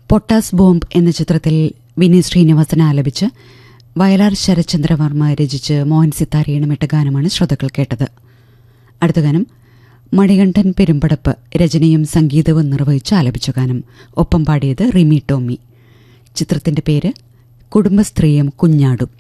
പൊട്ടാസ് bomb എന്ന ചിത്രത്തിൽ വിനീത് ശ്രീനിവാസൻ ആലപിച്ച് വയലാർ ശരത്ചന്ദ്രവർമ്മ രചിച്ച് മോഹൻ സിത്താരയിണമിട്ട ഗാനമാണ് ശ്രോതാക്കൾ കേട്ടത്. അടുത്ത ഗാനം മണികണ്ഠൻ പെരുമ്പടപ്പ് രചനയും സംഗീതവും നിർവഹിച്ച് ആലപിച്ച ഗാനം. ഒപ്പം പാടിയത് റിമി ടോമി. ചിത്രത്തിന്റെ പേര് കുടുംബസ്ത്രീയും കുഞ്ഞാടും.